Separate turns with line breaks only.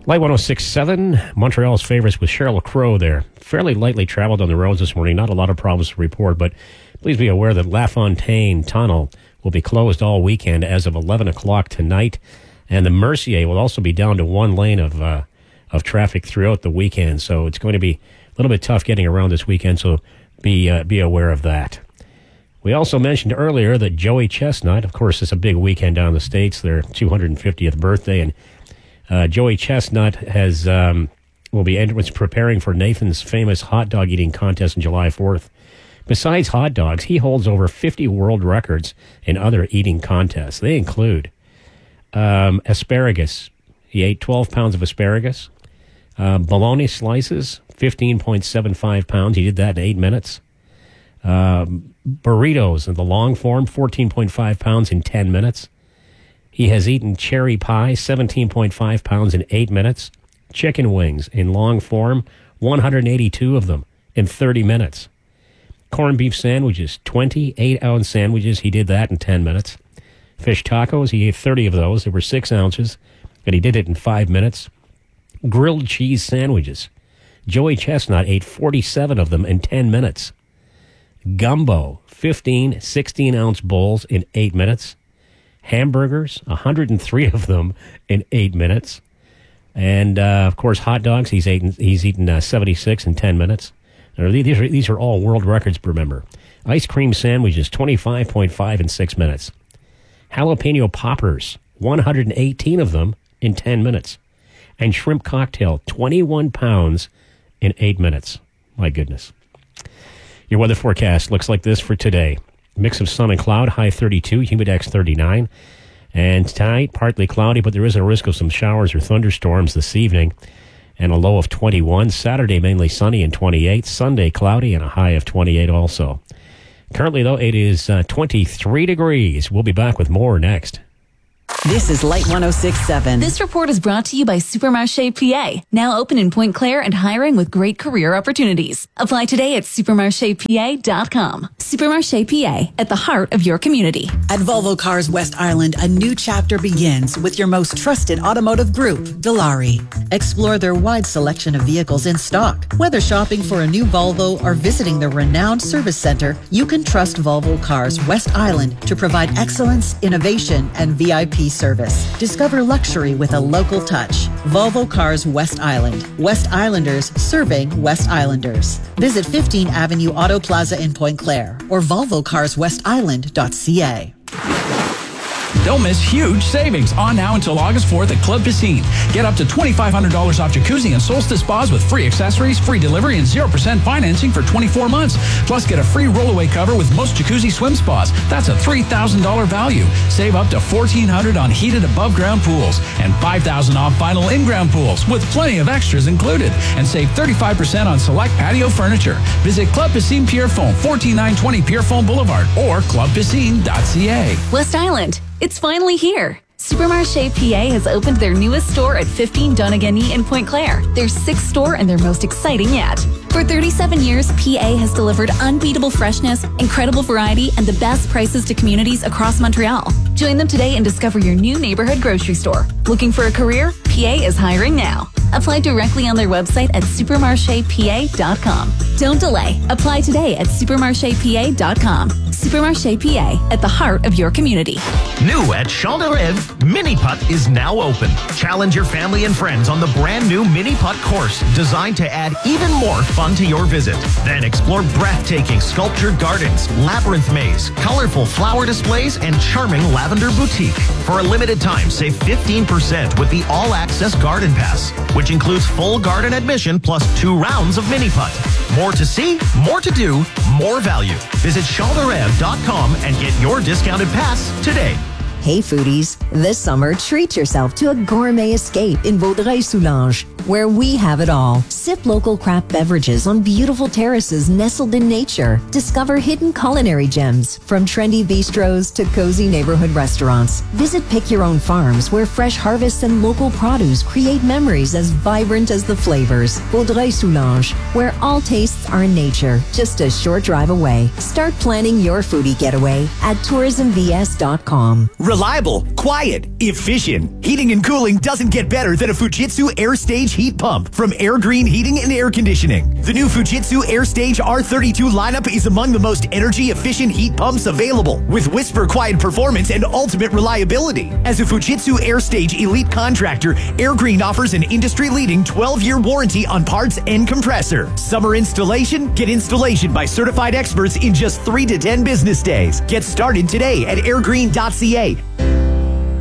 Light 106.7, Montreal's favorites with Sheryl Crow there. Fairly lightly traveled on the roads this morning. Not a lot of problems to report, but please be aware that LaFontaine Tunnel will be closed all weekend as of 11 o'clock tonight. And the Mercier will also be down to one lane of traffic throughout the weekend. So it's going to be a little bit tough getting around this weekend, so be aware of that. We also mentioned earlier that Joey Chestnut, of course, it's a big weekend down in the States, their 250th birthday, and Joey Chestnut was preparing for Nathan's famous hot dog eating contest on July 4th. Besides hot dogs, he holds over 50 world records in other eating contests. They include asparagus. He ate 12 pounds of asparagus. Bologna slices, 15.75 pounds. He did that in 8 minutes. Burritos in the long form, 14.5 pounds in 10 minutes. He has eaten cherry pie, 17.5 pounds in 8 minutes. Chicken wings in long form, 182 of them in 30 minutes. Corned beef sandwiches, 28-ounce sandwiches. He did that in 10 minutes. Fish tacos, he ate 30 of those. They were 6 ounces, and he did it in 5 minutes. Grilled cheese sandwiches. Joey Chestnut ate 47 of them in 10 minutes. Gumbo, 15 16-ounce bowls in 8 minutes. Hamburgers, 103 of them in 8 minutes. And, of course, hot dogs, he's eaten 76 in 10 minutes. These are all world records, remember. Ice cream sandwiches, 25.5 in 6 minutes. Jalapeno poppers, 118 of them in 10 minutes. And shrimp cocktail, 21 pounds in 8 minutes. My goodness. Your weather forecast looks like this for today. Mix of sun and cloud, high 32, humidex 39. And tonight, partly cloudy, but there is a risk of some showers or thunderstorms this evening. And a low of 21. Saturday, mainly sunny and 28. Sunday, cloudy and a high of 28 also. Currently, though, it is 23 degrees. We'll be back with more next.
This is Light 106.7.
This report is brought to you by Supermarché PA, now open in Pointe Claire and hiring with great career opportunities. Apply today at supermarchepa.com. Supermarché PA, at the heart of your community.
At Volvo Cars West Island, a new chapter begins with your most trusted automotive group, Dilawri. Explore their wide selection of vehicles in stock. Whether shopping for a new Volvo or visiting the renowned service center, you can trust Volvo Cars West Island to provide excellence, innovation, and VIP service. Discover luxury with a local touch. Volvo Cars West Island. West Islanders serving West Islanders. Visit 15 Avenue Auto Plaza in Pointe Claire or volvocarswestisland.ca.
Don't miss huge savings on now until August 4th at Club Piscine. Get up to $2,500 off jacuzzi and Solstice spas with free accessories, free delivery, and 0% financing for 24 months. Plus, get a free rollaway cover with most jacuzzi swim spas. That's a $3,000 value. Save up to $1,400 on heated above-ground pools and $5,000 off final in-ground pools with plenty of extras included. And save 35% on select patio furniture. Visit Club Piscine Pierrefonds, 14920 Pierrefonds Boulevard or clubpiscine.ca.
West Island. It's finally here. Supermarché PA has opened their newest store at 15 Donegal in Pointe Claire. Their 6th store and their most exciting yet. For 37 years, PA has delivered unbeatable freshness, incredible variety, and the best prices to communities across Montreal. Join them today and discover your new neighborhood grocery store. Looking for a career? PA is hiring now. Apply directly on their website at supermarchepa.com. Don't delay. Apply today at supermarchepa.com. Supermarché PA, at the heart of your community.
New at Champ de Rêve, Mini Putt is now open. Challenge your family and friends on the brand new Mini Putt course, designed to add even more fun to your visit. Then explore breathtaking sculptured gardens, labyrinth maze, colorful flower displays, and charming lavender boutique. For a limited time, save 15% with the all-access garden pass, which includes full garden admission plus 2 rounds of Mini Putt. More to see, more to do, more value. Visit ChampDeRêve.com and get your discounted pass today.
Hey foodies, this summer treat yourself to a gourmet escape in Vaudreuil-Soulanges, where we have it all. Sip local craft beverages on beautiful terraces nestled in nature. Discover hidden culinary gems, from trendy bistros to cozy neighborhood restaurants. Visit Pick Your Own Farms, where fresh harvests and local produce create memories as vibrant as the flavors. Vaudreuil-Soulanges, where all tastes are in nature, just a short drive away. Start planning your foodie getaway at tourismvs.com.
Reliable, quiet, efficient. Heating and cooling doesn't get better than a Fujitsu AirStage heat pump from Air Green Heating and Air Conditioning. The new Fujitsu AirStage R32 lineup is among the most energy-efficient heat pumps available, with whisper quiet performance and ultimate reliability. As a Fujitsu AirStage elite contractor, Air Green offers an industry-leading 12-year warranty on parts and compressor. Summer installation? Get installation by certified experts in just 3 to 10 business days. Get started today at airgreen.ca